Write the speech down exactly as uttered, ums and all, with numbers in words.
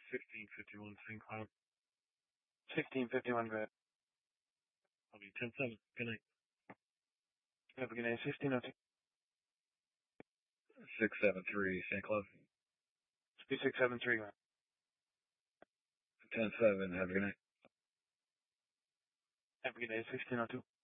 sixteen fifty-one, Saint Cloud. sixteen fifty-one, go ahead. I'll be ten seven. Good night. Have a good night. sixteen oh two. six seven three, Saint Cloud. six seven three, go ahead. ten seven, have a good night. Have a good day. sixteen oh two.